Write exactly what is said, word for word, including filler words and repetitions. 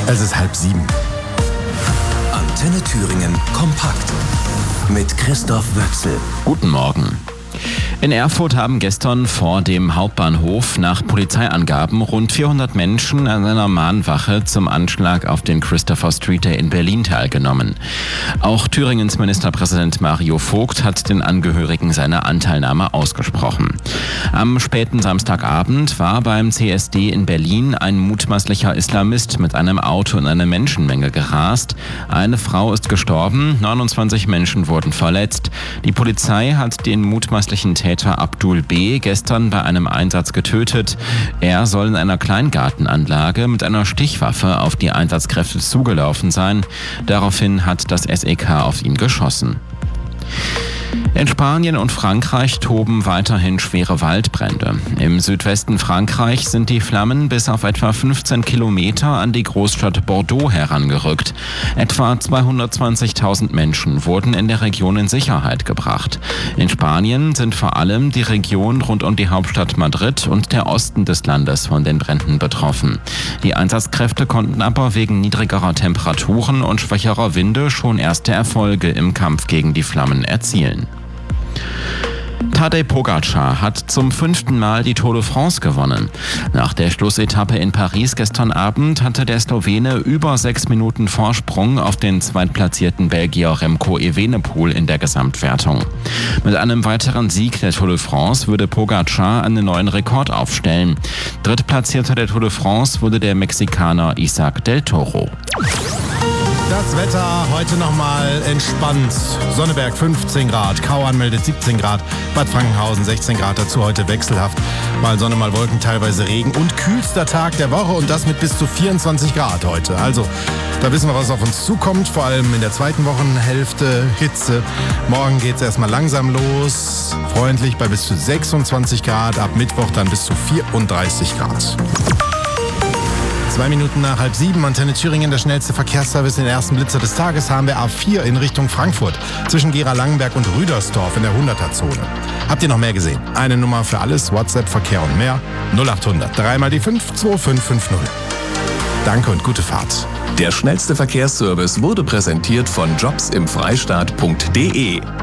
Es ist halb sieben. Antenne Thüringen kompakt mit Christoph Wöchsel. Guten Morgen. In Erfurt haben gestern vor dem Hauptbahnhof nach Polizeiangaben rund vierhundert Menschen an einer Mahnwache zum Anschlag auf den Christopher Street Day in Berlin teilgenommen. Auch Thüringens Ministerpräsident Mario Vogt hat den Angehörigen seine Anteilnahme ausgesprochen. Am späten Samstagabend war beim C S D in Berlin ein mutmaßlicher Islamist mit einem Auto in eine Menschenmenge gerast. Eine Frau ist gestorben, neunundzwanzig Menschen wurden verletzt. Die Polizei hat den mutmaßlichen Täter Abdul B. gestern bei einem Einsatz getötet. Er soll in einer Kleingartenanlage mit einer Stichwaffe auf die Einsatzkräfte zugelaufen sein. Daraufhin hat das S E K auf ihn geschossen. In Spanien und Frankreich toben weiterhin schwere Waldbrände. Im Südwesten Frankreichs sind die Flammen bis auf etwa fünfzehn Kilometer an die Großstadt Bordeaux herangerückt. Etwa zweihundertzwanzigtausend Menschen wurden in der Region in Sicherheit gebracht. In Spanien sind vor allem die Region rund um die Hauptstadt Madrid und der Osten des Landes von den Bränden betroffen. Die Einsatzkräfte konnten aber wegen niedrigerer Temperaturen und schwächerer Winde schon erste Erfolge im Kampf gegen die Flammen erzielen. Tadej Pogačar hat zum fünften Mal die Tour de France gewonnen. Nach der Schlussetappe in Paris gestern Abend hatte der Slowene über sechs Minuten Vorsprung auf den zweitplatzierten Belgier Remco Evenepoel in der Gesamtwertung. Mit einem weiteren Sieg der Tour de France würde Pogačar einen neuen Rekord aufstellen. Drittplatzierter der Tour de France wurde der Mexikaner Isaac del Toro. Das Wetter heute nochmal entspannt. Sonneberg fünfzehn Grad, Kauern meldet siebzehn Grad, Bad Frankenhausen sechzehn Grad, dazu heute wechselhaft. Mal Sonne, mal Wolken, teilweise Regen und kühlster Tag der Woche und das mit bis zu vierundzwanzig Grad heute. Also, da wissen wir, was auf uns zukommt, vor allem in der zweiten Wochenhälfte Hitze. Morgen geht es erstmal langsam los, freundlich bei bis zu sechsundzwanzig Grad, ab Mittwoch dann bis zu vierunddreißig Grad. Zwei Minuten nach halb sieben, Antenne Thüringen, der schnellste Verkehrsservice. Den ersten Blitzer des Tages haben wir A vier in Richtung Frankfurt, zwischen Gera-Langenberg und Rüdersdorf in der hunderter-Zone. Habt ihr noch mehr gesehen? Eine Nummer für alles, WhatsApp, Verkehr und mehr, null acht hundert, drei mal die fünf, zwei fünf fünf null. Danke und gute Fahrt. Der schnellste Verkehrsservice wurde präsentiert von jobs im freistaat punkt de.